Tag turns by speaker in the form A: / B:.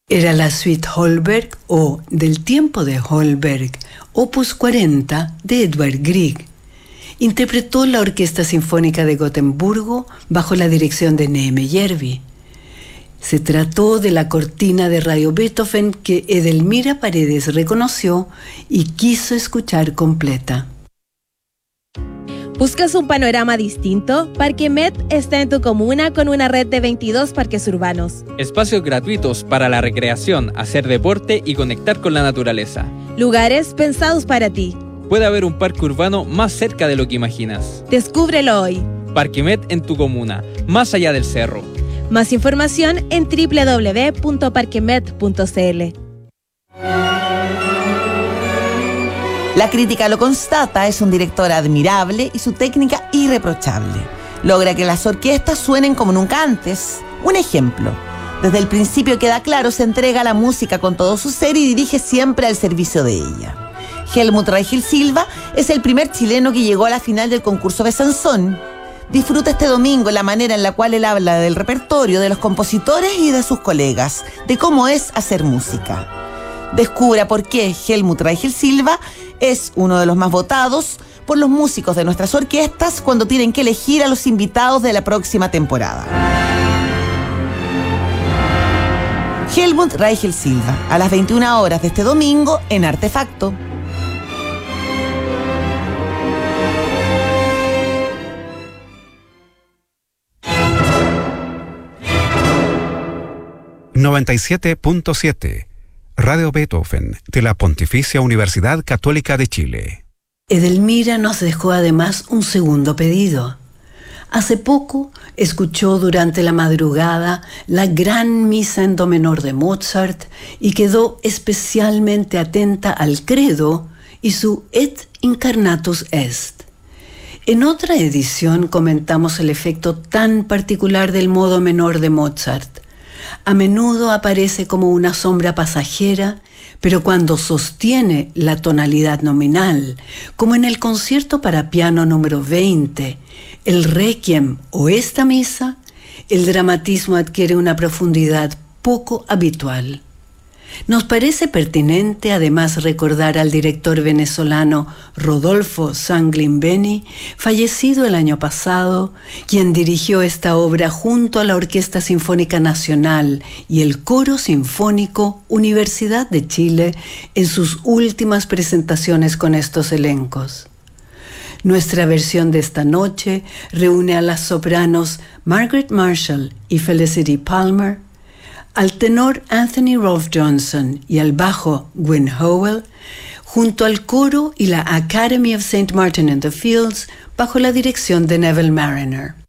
A: Era la suite Holberg o Del tiempo de Holberg, opus 40 de Edvard Grieg. Interpretó la Orquesta Sinfónica de Gotemburgo bajo la dirección de Neeme Järvi. Se trató de la cortina de Radio Beethoven que Edelmira Paredes reconoció y quiso escuchar completa.
B: ¿Buscas un panorama distinto? Parquemet está en tu comuna con una red de 22 parques urbanos.
C: Espacios gratuitos para la recreación, hacer deporte y conectar con la naturaleza.
B: Lugares pensados para ti.
C: Puede haber un parque urbano más cerca de lo que imaginas.
B: Descúbrelo hoy.
C: Parquemet en tu comuna, más allá del cerro.
B: Más información en www.parquemet.cl.
D: La crítica lo constata, es un director admirable y su técnica irreprochable. Logra que las orquestas suenen como nunca antes. Un ejemplo. Desde el principio queda claro, se entrega a la música con todo su ser y dirige siempre al servicio de ella. Helmut Reichel Silva es el primer chileno que llegó a la final del concurso Besanzón. Disfruta este domingo la manera en la cual él habla del repertorio, de los compositores y de sus colegas, de cómo es hacer música. Descubra por qué Helmut Reichel Silva es uno de los más votados por los músicos de nuestras orquestas cuando tienen que elegir a los invitados de la próxima temporada. Helmut Reichel Silva, a las 21 horas de este domingo en Artefacto.
E: ...97.7... Radio Beethoven, de la Pontificia Universidad Católica de Chile.
A: Edelmira nos dejó además un segundo pedido. Hace poco escuchó durante la madrugada la gran misa en do menor de Mozart y quedó especialmente atenta al credo y su Et incarnatus est. En otra edición comentamos el efecto tan particular del modo menor de Mozart. A menudo aparece como una sombra pasajera, pero cuando sostiene la tonalidad nominal, como en el concierto para piano número 20, el Requiem o esta misa, el dramatismo adquiere una profundidad poco habitual. Nos parece pertinente además recordar al director venezolano Rodolfo Sanglimbeni, fallecido el año pasado, quien dirigió esta obra junto a la Orquesta Sinfónica Nacional y el Coro Sinfónico Universidad de Chile en sus últimas presentaciones con estos elencos. Nuestra versión de esta noche reúne a las sopranos Margaret Marshall y Felicity Palmer, al tenor Anthony Rolfe Johnson y al bajo Gwen Howell, junto al coro y la Academy of St. Martin in the Fields bajo la dirección de Neville Mariner.